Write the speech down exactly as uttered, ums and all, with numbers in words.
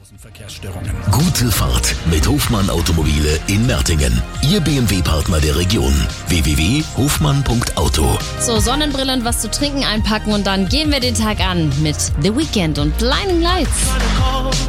Straßenverkehrsstörungen. Gute Fahrt mit Hofmann Automobile in Mertingen. Ihr B M W-Partner der Region. w w w punkt hofmann punkt auto. So, Sonnenbrille und was zu trinken einpacken und dann gehen wir den Tag an mit The Weeknd und Blinding Lights.